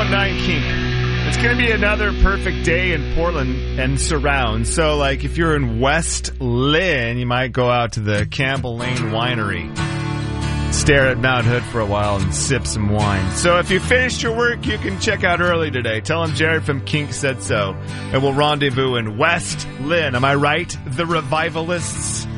619 Kink. It's going to be another perfect day in Portland and surrounds. So, like, if you're in West Lynn, you might go out to the Campbell Lane Winery, stare at Mount Hood for a while, and sip some wine. So if you finished your work, you can check out early today. Tell them Jared from Kink said so. And we'll rendezvous in West Lynn. Am I right? The Revivalists.